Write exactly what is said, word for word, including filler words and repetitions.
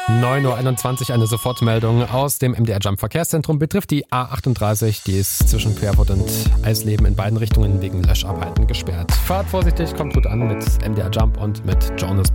neun Uhr einundzwanzig, eine Sofortmeldung aus dem M D R Jump Verkehrszentrum betrifft die A achtunddreißig. Die ist zwischen Querfurt und Eisleben in beiden Richtungen wegen Löscharbeiten gesperrt. Fahrt vorsichtig, kommt gut an mit M D R Jump und mit Jonas Blue.